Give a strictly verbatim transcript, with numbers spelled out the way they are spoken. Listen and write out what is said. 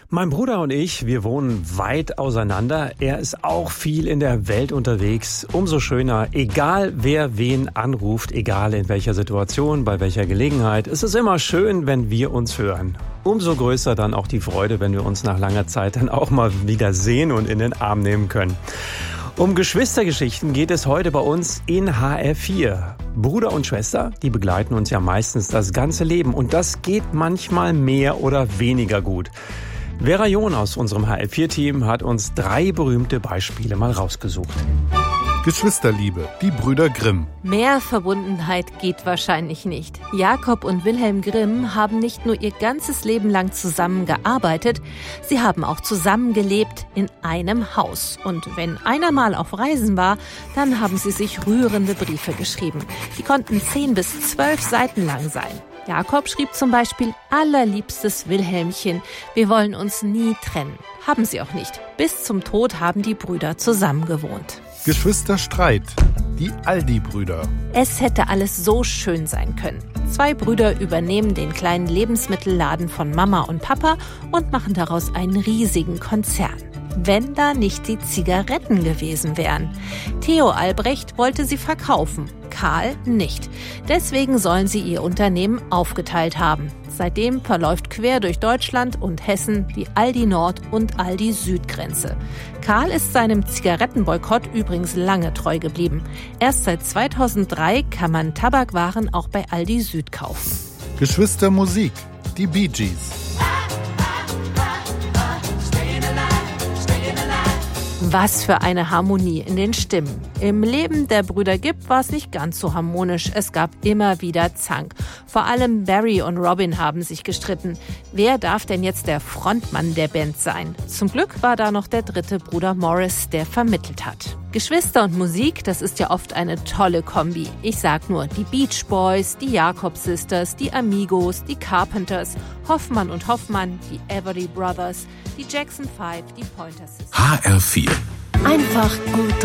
Mein Bruder und ich, wir wohnen weit auseinander. Er ist auch viel in der Welt unterwegs. Umso schöner, egal wer wen anruft, egal in welcher Situation, bei welcher Gelegenheit. Es ist immer schön, wenn wir uns hören. Umso größer dann auch die Freude, wenn wir uns nach langer Zeit dann auch mal wieder sehen und in den Arm nehmen können. Um Geschwistergeschichten geht es heute bei uns in H R vier. Bruder und Schwester, die begleiten uns ja meistens das ganze Leben. Und das geht manchmal mehr oder weniger gut. Vera John aus unserem H R vier Team hat uns drei berühmte Beispiele mal rausgesucht. Geschwisterliebe, die Brüder Grimm. Mehr Verbundenheit geht wahrscheinlich nicht. Jakob und Wilhelm Grimm haben nicht nur ihr ganzes Leben lang zusammengearbeitet, sie haben auch zusammengelebt in einem Haus. Und wenn einer mal auf Reisen war, dann haben sie sich rührende Briefe geschrieben. Die konnten zehn bis zwölf Seiten lang sein. Jakob schrieb zum Beispiel: Allerliebstes Wilhelmchen, wir wollen uns nie trennen. Haben sie auch nicht. Bis zum Tod haben die Brüder zusammen gewohnt. Geschwisterstreit, die Aldi-Brüder. Es hätte alles so schön sein können. Zwei Brüder übernehmen den kleinen Lebensmittelladen von Mama und Papa und machen daraus einen riesigen Konzern. Wenn da nicht die Zigaretten gewesen wären. Theo Albrecht wollte sie verkaufen, Karl nicht. Deswegen sollen sie ihr Unternehmen aufgeteilt haben. Seitdem verläuft quer durch Deutschland und Hessen die Aldi Nord- und Aldi Süd-Grenze. Karl ist seinem Zigarettenboykott übrigens lange treu geblieben. Erst seit zweitausenddrei kann man Tabakwaren auch bei Aldi Süd kaufen. Geschwistermusik, die Bee Gees. Was für eine Harmonie in den Stimmen. Im Leben der Brüder Gibb war es nicht ganz so harmonisch. Es gab immer wieder Zank. Vor allem Barry und Robin haben sich gestritten. Wer darf denn jetzt der Frontmann der Band sein? Zum Glück war da noch der dritte Bruder Morris, der vermittelt hat. Geschwister und Musik, das ist ja oft eine tolle Kombi. Ich sag nur, die Beach Boys, die Jakob Sisters, die Amigos, die Carpenters, Hoffmann und Hoffmann, die Everly Brothers, die Jackson Five, die Pointer Sisters. H R vier. Einfach gut